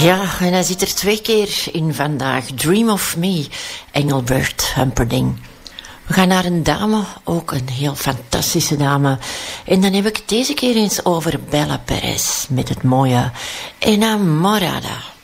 Ja, en hij zit er 2 keer in vandaag. Dream of Me, Engelbert Humperdinck. We gaan naar een dame, ook een heel fantastische dame. En dan heb ik het deze keer eens over Bella Perez met het mooie Enamorada.